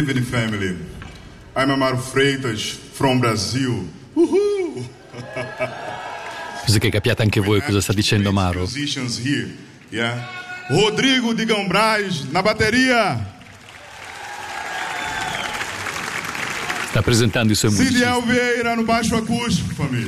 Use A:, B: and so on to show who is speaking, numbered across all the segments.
A: evening, family. I'm Amaro Freitas from Brazil. Woohoo!
B: Così che capiate anche voi cosa sta dicendo Amaro.
A: Musicians here, yeah. Rodrigo Digão Braz na bateria.
B: Sta presentando i suoi musicisti.
A: Zidiel Vieira no baixo acústico, família.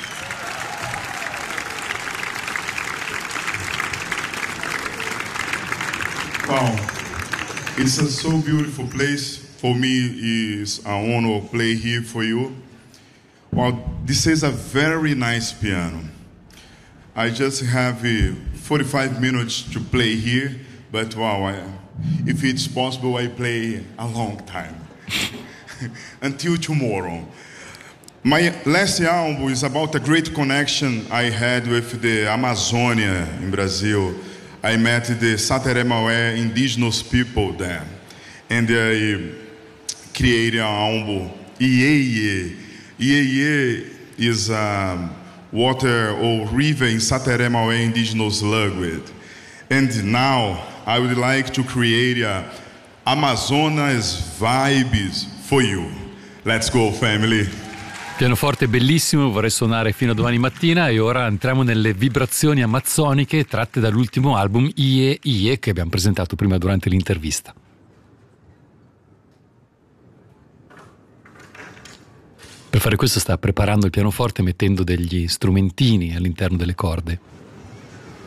A: Wow, it's a so beautiful place. For me, it's an honor to play here for you. Well, this is a very nice piano. I just have 45 minutes to play here, but wow, if it's possible, I play a long time. Until tomorrow. My last album is about a great connection I had with the Amazonia in Brazil. I met the Sateré Maué indigenous people there. And I created an album, Iê. Iê is a water or river in Sateré Maué indigenous language. And now I would like to create a Amazonas vibes for you. Let's go, family.
B: Pianoforte bellissimo, vorrei suonare fino a domani mattina e ora entriamo nelle vibrazioni amazzoniche tratte dall'ultimo album Iê che abbiamo presentato prima durante l'intervista. Per fare questo sta preparando il pianoforte mettendo degli strumentini all'interno delle corde.